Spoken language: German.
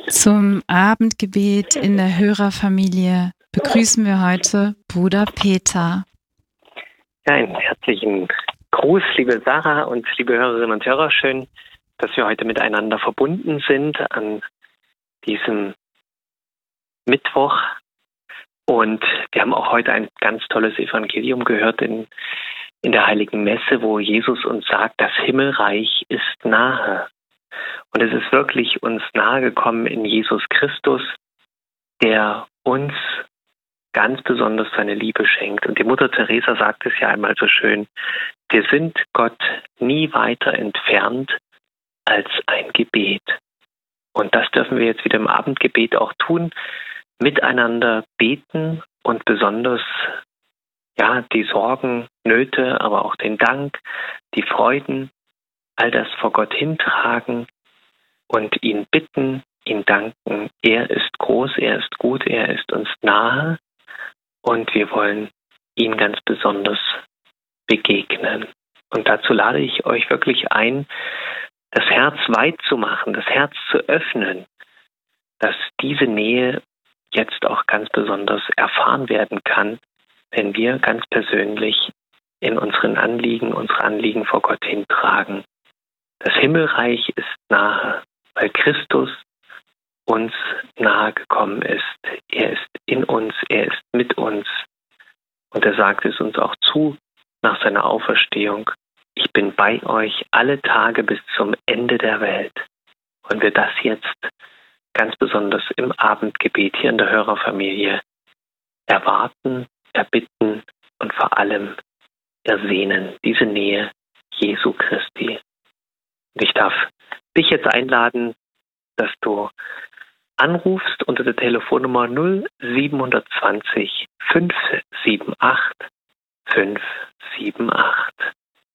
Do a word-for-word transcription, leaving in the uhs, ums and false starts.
Zum Abendgebet in der Hörerfamilie begrüßen wir heute Bruder Peter. Ja, einen herzlichen Gruß, liebe Sarah und liebe Hörerinnen und Hörer. Schön, dass wir heute miteinander verbunden sind an diesem Mittwoch. Und wir haben auch heute ein ganz tolles Evangelium gehört in, in der Heiligen Messe, wo Jesus uns sagt, das Himmelreich ist nahe. Und es ist wirklich uns nahe gekommen in Jesus Christus, der uns ganz besonders seine Liebe schenkt. Und die Mutter Teresa sagt es ja einmal so schön, wir sind Gott nie weiter entfernt als ein Gebet. Und das dürfen wir jetzt wieder im Abendgebet auch tun, miteinander beten und besonders ja die Sorgen, Nöte, aber auch den Dank, die Freuden, all das vor Gott hintragen und ihn bitten, ihn danken. Er ist groß, er ist gut, er ist uns nahe und wir wollen ihn ganz besonders begegnen. Und dazu lade ich euch wirklich ein, das Herz weit zu machen, das Herz zu öffnen, dass diese Nähe jetzt auch ganz besonders erfahren werden kann, wenn wir ganz persönlich in unseren Anliegen, unsere Anliegen vor Gott hintragen. Das Himmelreich ist nahe, weil Christus uns nahe gekommen ist. Er ist in uns, er ist mit uns. Und er sagt es uns auch zu nach seiner Auferstehung. Ich bin bei euch alle Tage bis zum Ende der Welt. Und wir das jetzt ganz besonders im Abendgebet hier in der Hörerfamilie erwarten, erbitten und vor allem ersehnen, diese Nähe Jesu Christi. Und ich darf dich jetzt einladen, dass du anrufst unter der Telefonnummer null sieben zwei null fünf sieben acht fünf sieben acht.